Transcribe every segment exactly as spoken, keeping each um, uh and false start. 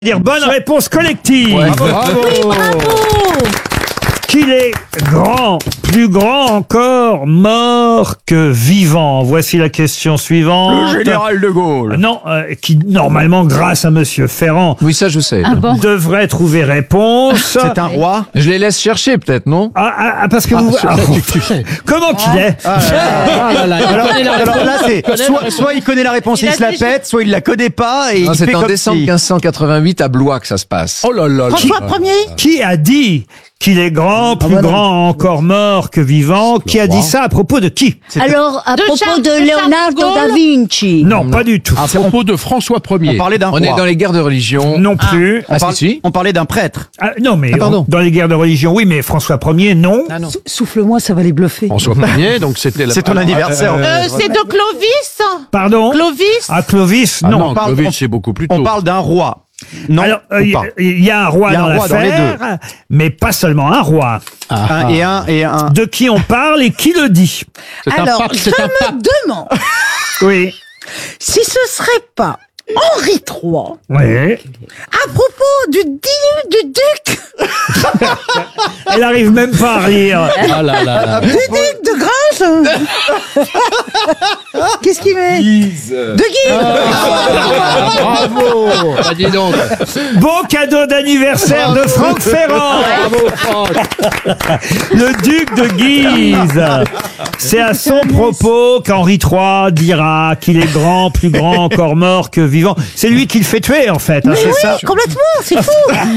Dire bonne réponse collective. Ouais, bravo. bravo. Bravo. Qu'il est grand, plus grand encore, mort que vivant. Voici la question suivante. Le général de Gaulle. Non, euh, qui normalement, grâce à Monsieur Ferrand, Oui, ça je sais. Ah bon. devrait trouver réponse. C'est un roi. Je les laisse chercher peut-être, non? Ah, ah, ah, parce que vous... Ah, comment qu'il est Alors, alors là, c'est soit, soit il connaît la réponse et il se la pète, soit il la connaît pas et Non, il c'est fait en comme décembre si. mille cinq cent quatre-vingt-huit à Blois que ça se passe. Oh là là. François Premier. Qui a dit qu'il est grand, plus grand encore mort que vivant? Qui a dit ça à propos de qui? Alors, à De propos Charles- de de Leonardo Charles de da Gaulle Vinci. Non, pas du tout. À propos de François On Ier. parlait d'un On roi. est dans les guerres de religion. Non plus. Ah, On parle- si, si. On parlait d'un prêtre. Ah, non, mais Ah, pardon. on- dans les guerres de religion, oui, mais François Ier, non. Ah non. Souffle-moi, ça va les bluffer. François Ier, donc c'était la... C'est ton anniversaire. Euh, c'est de Clovis. Pardon. Clovis. Ah, Clovis, Ah non. non, on parle- Clovis, on- c'est beaucoup plus tôt. On parle d'un roi. Non. Alors, ou il pas. y, y a un roi Il y a dans un roi dans les l'affaire, mais pas seulement un roi. Un et un et un. De qui on parle et qui le dit? C'est un Alors, pape, je c'est un pape. me demande Oui. si ce serait pas Henri trois, Oui. à propos du, di- du duc, Elle arrive même pas à rire. Ah là là là. du duc de Grange. Qu'est-ce qu'il met? De Guise. Bravo. Ah, dis donc. Beau cadeau d'anniversaire de Franck Ferrand. Bravo, Franck. Le duc de Guise. C'est à son propos qu'Henri trois dira qu'il est grand, plus grand encore mort que vivant. C'est lui qui le fait tuer, en fait, hein, c'est ça? Complètement, c'est fou.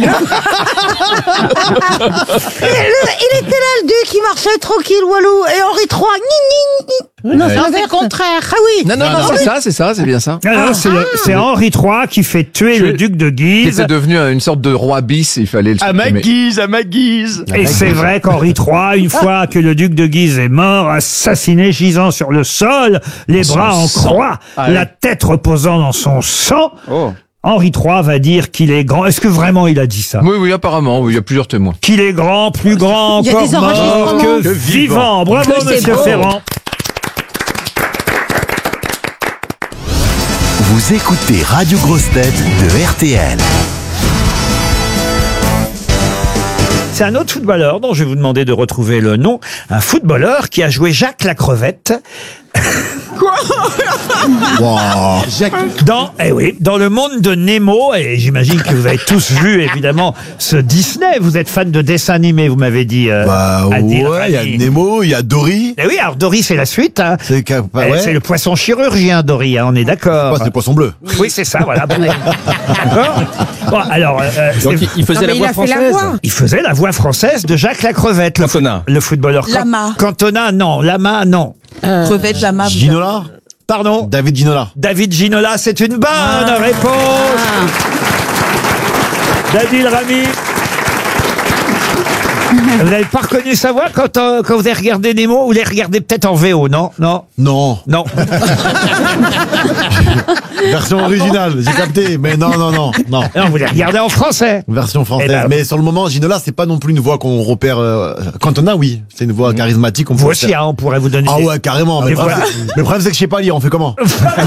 Et le- il était là, le duc, il marchait tranquille, Walou, et Henri trois, ni, ni, ni. Non, Non, c'est l'inverse. le contraire. Ah oui. Non, non, non, c'est ça, c'est ça, c'est bien ça. Ah non, c'est le- c'est Henri trois qui fait tuer le duc de Il Guise. était devenu une sorte de roi bis, il fallait le À ma supprimer. guise, à ma guise. Et c'est vrai qu'Henri trois, une fois que le duc de Guise est mort, assassiné, gisant sur le sol, les bras en croix, Ah la oui. tête reposant dans son sang, Oh. Henri trois va dire qu'il est grand. Est-ce que vraiment il a dit ça? Oui, oui, apparemment, oui, il y a plusieurs témoins. Qu'il est grand, plus grand Il y a encore des mort enregistrements. que Que vivant. Bravo, Que c'est monsieur beau. Ferrand. Vous écoutez Radio Grosse Tête de R T L. C'est un autre footballeur dont je vais vous demander de retrouver le nom. Un footballeur qui a joué Jacques la Crevette. Dans, eh oui, dans le monde de Nemo, et j'imagine que vous avez tous vu évidemment ce Disney. Vous êtes fan de dessins animés, vous m'avez dit. Euh, Bah Adil ouais, il y a Rami. Nemo, il y a Dory. Eh oui, alors Dory, c'est la suite. Hein. C'est qu'à- bah Eh, ouais. c'est le poisson chirurgien, Dory, hein, on est d'accord. Ah, c'est le poisson bleu. Oui, c'est ça, voilà. Bon, d'accord. Bon, alors, euh, Donc c'est- il, il faisait la voix française. il faisait la voix française de Jacques la Crevette, le, Cantona. le footballeur. Can- Lama. Cantona, non. Lama, non. Crevette, lama. Ginola Pardon. David Ginola. David Ginola, c'est une bonne réponse. D'Adil Rami. Vous n'avez pas reconnu sa voix quand, euh, quand vous avez regardé Nemo? Vous l'avez regardé peut-être en V O, non? Non. Non, Non. version originale, j'ai capté, mais non, non, non, non. Non, vous l'avez regardé en français. Version française. Eh ben, mais sur le moment, Ginola, c'est pas non plus une voix qu'on repère. Euh... Cantona, oui, c'est une voix charismatique. On Vous peut aussi, faire. hein, on pourrait vous donner Ah des- ouais, carrément. Mais des le problème, voix. c'est- mais le problème, c'est que je sais pas lire, on fait comment?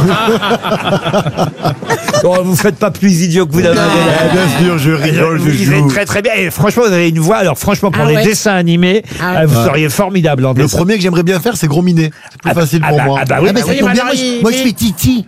Oh, vous faites pas plus idiot que vous l'avez. Eh, bien sûr, je rigole, Vous je lisez joue. très très bien. Et franchement, vous avez une voix. Alors franchement, pour Ah les ouais. dessins animés, euh, vous seriez formidable en Le dessin. premier que j'aimerais bien faire, c'est Gros Minet. C'est plus Ah bah- facile ah pour bah- moi. ah bah oui, bah ça oui, tombe mais bien, alors, moi, je- il- moi, je mais- fais Titi.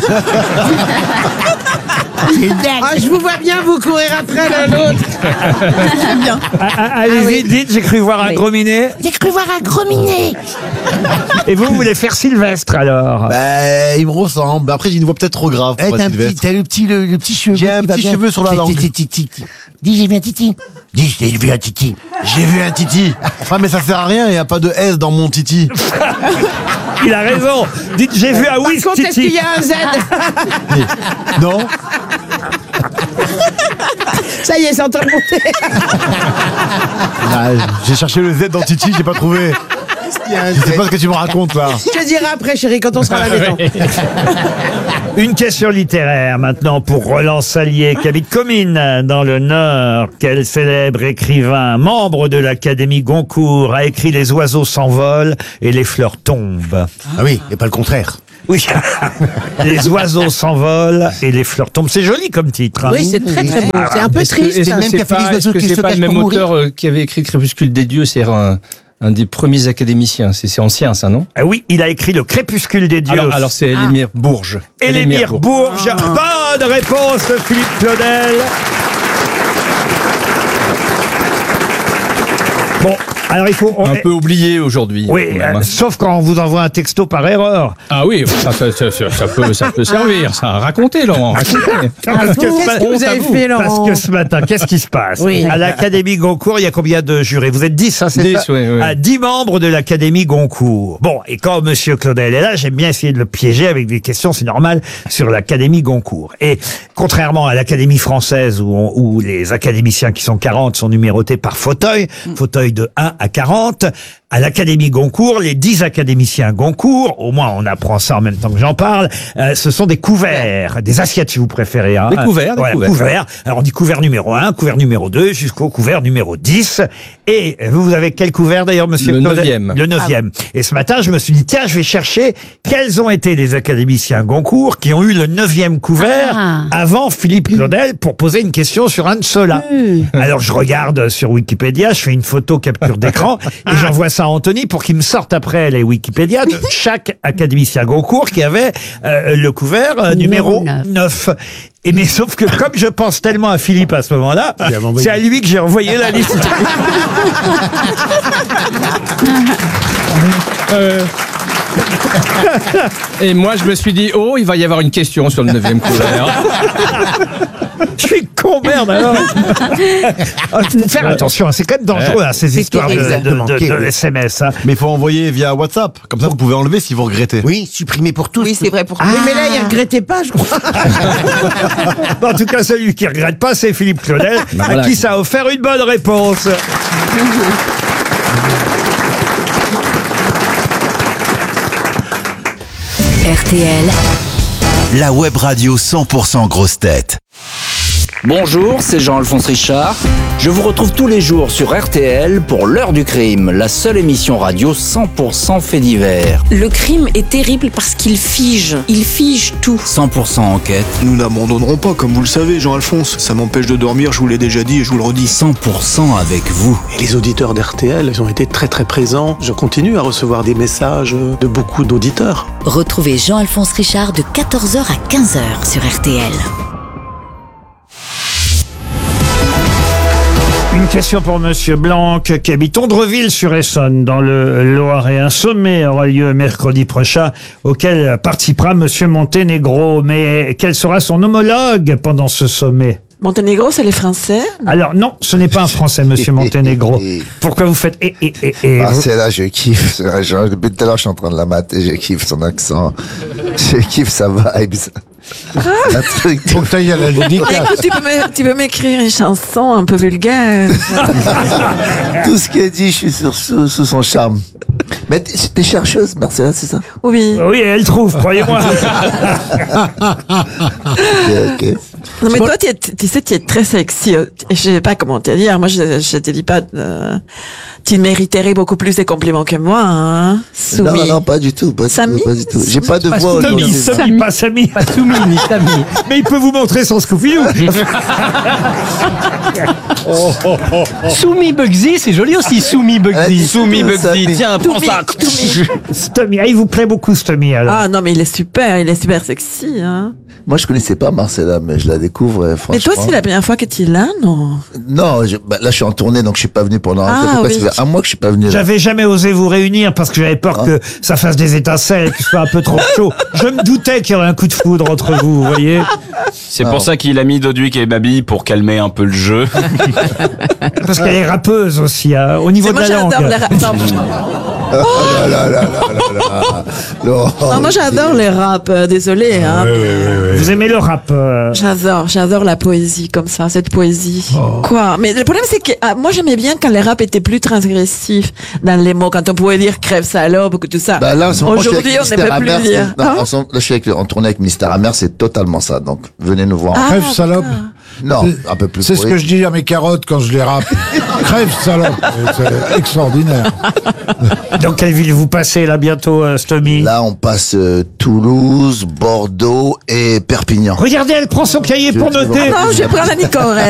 Ah, je vous vois bien vous courir après l'un l'autre. Ah, ah, Allez-y, dites, j'ai cru voir un gros minet. J'ai cru voir un gros minet. Et vous, vous voulez faire Sylvestre alors? Bah, il me ressemble. Après, j'ai une voix peut-être trop grave. Eh, pour t'as être un petit, Sylvestre. t'as le petit, le, le petit cheveu. J'ai un qui va petit bien. cheveu sur la Ti- langue. ti- ti- ti- ti. Dis, j'ai vu un titi. Dis, j'ai vu un titi. J'ai vu un titi. Ah, mais ça sert à rien, il n'y a pas de S dans mon titi. Il a raison. Dites, j'ai vu un Par Whisk contre, est-ce qu'il y Titi. a un Z? Non? Ça y est, c'est en train de monter. Ah, j'ai cherché le Z dans titi, j'ai pas trouvé. Je sais pas ce que tu me racontes là. Je te dirai après, chérie, quand on sera à la maison. Une question littéraire maintenant pour Roland Salier qui habite Comines dans le Nord. Quel célèbre écrivain, membre de l'Académie Goncourt, a écrit Les oiseaux s'envolent et les fleurs tombent? Ah oui, et pas le contraire. Oui, les oiseaux s'envolent et les fleurs tombent. C'est joli comme titre. hein. Oui, c'est très très beau. C'est un peu Est-ce que triste. est-ce hein. que même c'est qu'a fait les pas, est-ce oiseaux que qui c'est se pas le cachent même pour auteur euh, qui avait écrit Crépuscule des dieux, c'est un, un des premiers académiciens. C'est c'est ancien, ça, non? Ah oui, il a écrit le Crépuscule des dieux. Alors, alors c'est Élémir Bourges. Élémir Bourges. Bonne réponse de Philippe Claudel. Bon, alors il faut... on Un est- peu oublié aujourd'hui. Oui, quand même, euh, hein. sauf quand on vous envoie un texto par erreur. Ah oui, ça, ça, ça, ça, ça peut, ça peut servir. Ça, racontez, Laurent, racontez. Parce que ce Qu'est-ce ma- que vous avez fait, Parce Laurent? que ce matin, qu'est-ce qui se passe Oui. À l'Académie Goncourt, il y a combien de jurés? Vous êtes dix, hein, c'est Dix, ça oui, oui. À dix membres de l'Académie Goncourt. Bon, et quand Monsieur Claudel est là, j'aime bien essayer de le piéger avec des questions, c'est normal, sur l'Académie Goncourt. Et contrairement à l'Académie française, où, on- où les académiciens qui sont quarante sont numérotés par fauteuil, fauteuil de un à quarante, à l'Académie Goncourt, les dix académiciens Goncourt, au moins on apprend ça en même temps que j'en parle, euh, ce sont des couverts, des assiettes si vous préférez. Hein. Des couverts, des Voilà, couverts. couverts. Alors on dit couvert numéro un, couvert numéro deux, jusqu'au couvert numéro dix. Et vous, vous avez quel couvert d'ailleurs, monsieur Le Claudel? neuvième. Le neuvième. Et ce matin, je me suis dit, tiens, je vais chercher quels ont été les académiciens Goncourt qui ont eu le neuvième couvert Ah. avant Philippe Claudel pour poser une question sur un de ceux-là. Alors je regarde sur Wikipédia, je fais une photo capture d'écran et j'envoie ça à Anthony pour qu'il me sorte après les Wikipédia de chaque académicien Goncourt qui avait euh, le couvert euh, numéro Numéro neuf. Et mais sauf que comme je pense tellement à Philippe à ce moment-là, c'est à lui que j'ai envoyé la liste. Euh, Et moi, je me suis dit, oh, il va y avoir une question sur le neuvième couvert. Je suis con, merde, alors. Ah, faut faire attention, c'est quand même dangereux, hein, ces histoires de, de, exactement. de- de S M S. hein. Mais il faut envoyer via WhatsApp. Comme ça, vous pouvez enlever si vous regrettez. Oui, supprimé pour tous. Oui, c'est vrai pour Oui, mais là, il regrettait pas, je crois. En tout cas, celui qui regrette pas, c'est Philippe Claudel, Bah, à voilà. qui ça a offert une bonne réponse. R T L, La web radio cent pour cent grosse tête. Bonjour, c'est Jean-Alphonse Richard. Je vous retrouve tous les jours sur R T L pour l'heure du crime, la seule émission radio cent pour cent fait divers. le crime est terrible parce qu'il fige. Il fige tout. cent pour cent enquête, Nous n'abandonnerons pas, comme vous le savez, Jean-Alphonse. Ça m'empêche de dormir, je vous l'ai déjà dit et je vous le redis. cent pour cent avec vous. Et les auditeurs d'R T L, ils ont été très très présents. Je continue à recevoir des messages de beaucoup d'auditeurs. Retrouvez Jean-Alphonse Richard de quatorze heures à quinze heures sur R T L. Une question pour Monsieur Blanc, qui habite Ondreville-sur-Essonne, dans le Loiret. Un sommet aura lieu mercredi prochain, auquel participera Monsieur Monténégro. Mais quel sera son homologue pendant ce sommet? Monténégro, c'est les Français. Alors non, ce n'est pas un Français, Monsieur Monténégro. Pourquoi vous faites et et et et Ah, vous- c'est là, je kiffe. Je- Depuis tout à l'heure, je suis en train de la mater. Je kiffe son accent. Je kiffe sa vibe. Un truc. Faut que t'ailles à la dédicace. Écoute, tu peux me- tu peux m'écrire une chanson un peu vulgaire. Tout ce qu'elle dit, je suis sur, sous, sous son charme. Mais t'es t'es chercheuse, Marcella, c'est ça? Oui. Oui, elle trouve, croyez-moi. Ok, ok. Non, mais toi, tu, es- tu sais, tu es très sexy. euh, Je sais pas comment te dire. Moi, je, je te dis pas. euh, tu mériterais beaucoup plus de compliments que moi, hein. Non, Soumis. non, non, pas du tout. Pas, du Samy tout, pas du tout. J'ai pas de Pas voix Samy, aujourd'hui. Samy, pas Samy. Pas Soumi, ni Samy. Mais il peut vous montrer son Scooby-Doo. Soumi Bugsy, c'est joli aussi, Soumi Bugsy. Soumi Bugsy, tiens, prends ça. Stomy, ah, il vous plaît beaucoup, Stomy, alors. Ah non, mais il est super. Il est super sexy, hein. Moi, je connaissais pas Marcella, mais je la découvre, euh, franchement. Mais toi, c'est la première fois que tu es là, non? Non, je- bah, là, je suis en tournée, donc je suis pas venu pendant Ah, à peu près, oui. ça fait un mois que je suis pas venu là. J'avais jamais osé vous réunir parce que j'avais peur Ah. que ça fasse des étincelles, que ce soit un peu trop chaud. Je me doutais qu'il y aurait un coup de foudre entre vous, vous voyez. C'est pour ça qu'il a mis Doduic et Babi pour calmer un peu le jeu. Parce qu'elle est rappeuse aussi, hein, au niveau Mais de moi, la langue. j'adore les rap. Non, Oh là là là là là là. Non. non, moi, j'adore les rap. euh, Désolé, hein. Vous aimez le rap euh, J'adore, j'adore la poésie comme ça, cette poésie. Quoi? Mais le problème, c'est que ah, moi, j'aimais bien quand les rap étaient plus transgressifs dans les mots, quand on pouvait dire crève salope, que tout ça. Bah là, en ce moment, je suis Aujourd'hui, avec on ne Mystère peut plus Amer, dire. c'est- non, Hein? en ce moment, là, je suis avec, en tournée avec Mystère Amer, c'est totalement ça. Donc, venez nous voir. Ah, Crève salope. d'accord. Non, un peu plus C'est ce pourri. que je dis à mes carottes quand je les râpe. Crève, salope. C'est extraordinaire. Dans quelle ville vous passez là bientôt, euh, Stomy? Là, on passe euh, Toulouse, Bordeaux et Perpignan. Regardez, elle prend son cahier pour Je- je- noter. Non, je prends la Nicorette.